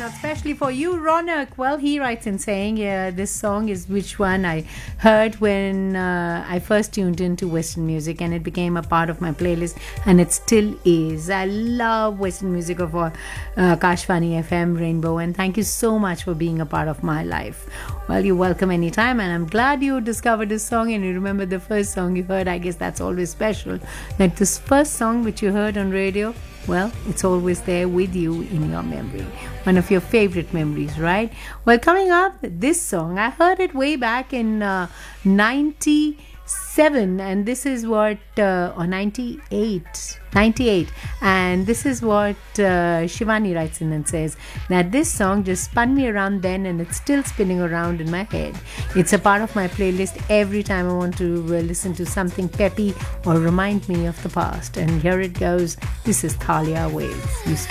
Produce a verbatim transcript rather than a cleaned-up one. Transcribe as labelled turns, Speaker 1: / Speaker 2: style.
Speaker 1: out especially for you, Ronak. Well, he writes in saying, yeah, this song is which one I heard when uh, I first tuned into Western music, and it became a part of my playlist, and it still is. I love Western music of uh, Kashvani F M, Rainbow, and thank you so much for being a part of my life. Well, you're welcome anytime, and I'm glad you discovered this song and you remember the first song you heard. I guess that's always special. That this first song which you heard on radio, well, it's always there with you in your memory. One of your favorite memories, right? Well, coming up, this song, I heard it way back in uh, ninety-seven, and this is what, uh, or ninety-eight, ninety-eight, and this is what uh, Shivani writes in and says that this song just spun me around then, and it's still spinning around in my head. It's a part of my playlist every time I want to uh, listen to something peppy or remind me of the past. And here it goes. This is Thalia Waves. You